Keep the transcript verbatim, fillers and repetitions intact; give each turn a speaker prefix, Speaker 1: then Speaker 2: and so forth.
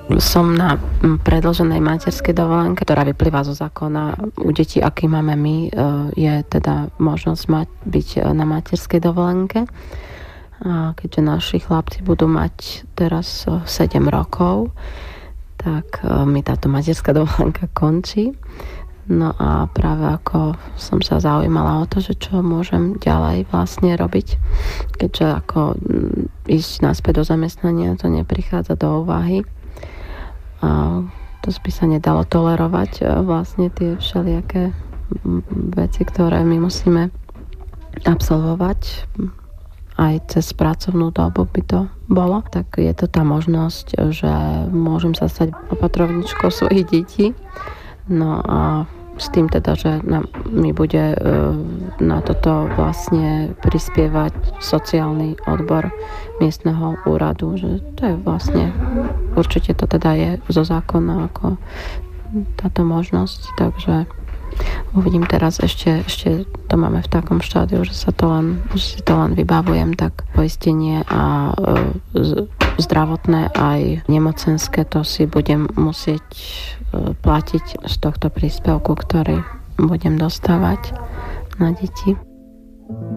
Speaker 1: som na predĺženej materskej dovolenke, ktorá vyplýva zo zákona u detí, aký máme my, je teda možnosť mať, byť na materskej dovolenke. A keďže naši chlapci budú mať teraz sedem rokov, tak mi táto materská dovolenka končí. No a práve ako som sa zaujímala o to, že čo môžem ďalej vlastne robiť, keďže ako ísť naspäť do zamestnania, to neprichádza do úvahy. A to by sa nedalo tolerovať vlastne tie všelijaké veci, ktoré my musíme absolvovať aj cez pracovnú dobu by to bolo, tak je to tá možnosť, že môžem sa stať opatrovničkou svojich detí. No a s tým teda, že nám, mi bude na toto vlastne prispievať sociálny odbor miestneho úradu, že to je vlastne, určite to teda je zo zákona ako táto možnosť, takže uvidím teraz ešte, ešte to máme v takom štádiu, že sa to len, že si to len vybavujem, tak poistenie a e, zdravotné aj nemocenské, to si budem musieť platiť z tohto príspevku, ktorý budem dostávať na deti.